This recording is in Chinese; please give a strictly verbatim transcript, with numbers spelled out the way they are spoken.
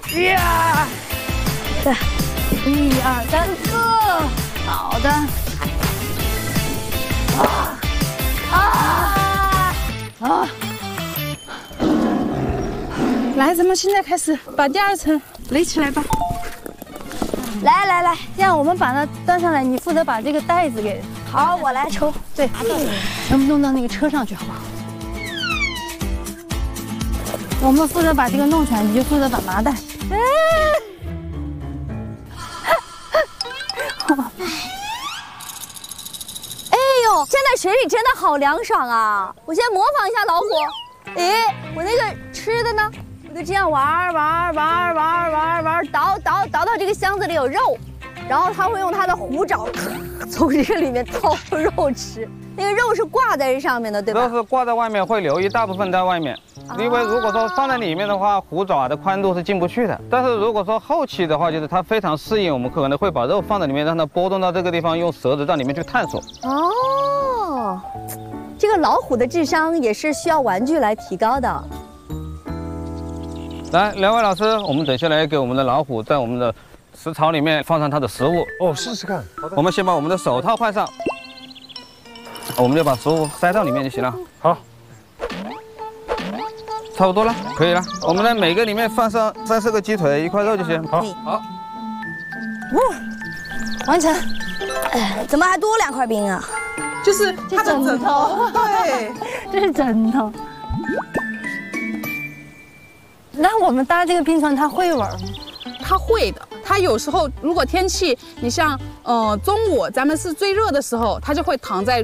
呀！对，一二三四，好的。啊啊啊！来，咱们现在开始把第二层垒起来吧。来来来，这样我们把它端上来，你负责把这个袋子给。好，我来抽。对，全部弄到那个车上去，好不好？我们负责把这个弄出来，你就负责把麻袋。哎呦，站在水里真的好凉爽啊！我先模仿一下老虎。诶，我那个吃的呢？我就这样玩玩玩玩玩玩，倒倒倒到这个箱子里有肉，然后他会用他的虎爪从这个里面掏肉吃。那个肉是挂在这上面的，对吧？ 肉是挂在外面，会留一大部分在外面。因为如果说放在里面的话，虎爪的宽度是进不去的。但是如果说后期的话，就是它非常适应，我们可能会把肉放在里面，让它波动到这个地方，用舌子到里面去探索。 哦，这个老虎的智商也是需要玩具来提高的。 来，两位老师，我们等下来给我们的老虎在我们的食槽里面放上它的食物。 哦，试试看。好的。 我们先把我们的手套换上，我们就把食物塞到里面就行了。 好。 差不多了，可以了。我们在每个里面放上三四个鸡腿，一块肉就行。好，好。 哇，完成。哎，怎么还多两块冰啊？ 就是它的枕头，对， 这是枕头。那我们搭这个冰床，它会玩吗？ 它会的。它有时候如果天气，你像呃中午咱们是最热的时候，它就会躺在